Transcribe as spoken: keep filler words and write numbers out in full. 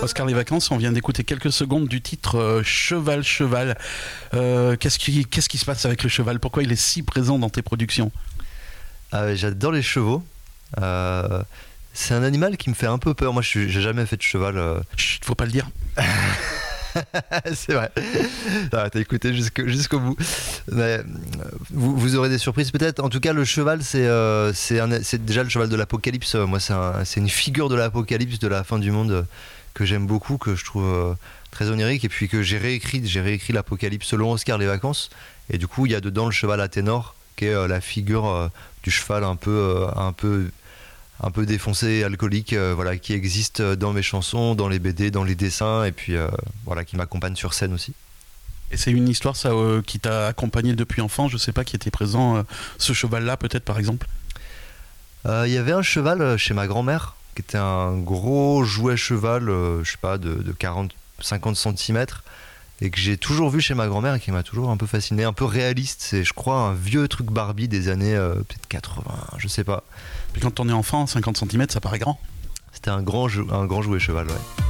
Oscar les vacances, on vient d'écouter quelques secondes du titre euh, Cheval, Cheval. Euh, qu'est-ce qui, qu'est-ce qui se passe avec le cheval? Pourquoi il est si présent dans tes productions? Ah, j'adore les chevaux. Euh, c'est un animal qui me fait un peu peur. Moi, je suis, j'ai jamais fait de cheval. Euh... Chut, faut pas le dire. C'est vrai. Ah, t'as écouté jusqu'au, jusqu'au bout. Mais, vous, vous aurez des surprises peut-être. En tout cas, le cheval, c'est, euh, c'est, un, c'est déjà le cheval de l'Apocalypse. Moi, c'est, un, c'est une figure de l'Apocalypse, de la fin du monde, euh, que j'aime beaucoup, que je trouve euh, très onirique, et puis que j'ai réécrit, j'ai réécrit l'Apocalypse selon Oscar les vacances. Et du coup, il y a dedans le cheval à ténor, qui est euh, la figure euh, du cheval un peu, euh, un peu un peu défoncé, alcoolique, euh, voilà, qui existe dans mes chansons, dans les B D, dans les dessins, et puis euh, voilà, qui m'accompagne sur scène aussi. Et c'est une histoire ça euh, qui t'a accompagné depuis enfant, je sais pas, qui était présent, euh, ce cheval-là peut-être par exemple. Il euh, y avait un cheval chez ma grand-mère, qui était un gros jouet cheval, euh, je sais pas, de, de quarante à cinquante centimètres, et que j'ai toujours vu chez ma grand-mère et qui m'a toujours un peu fasciné, un peu réaliste. C'est, je crois, un vieux truc Barbie des années euh, peut-être quatre-vingts, je sais pas. Puis quand on est enfant, cinquante centimètres, ça paraît grand. C'était un grand, jou- un grand jouet cheval, ouais.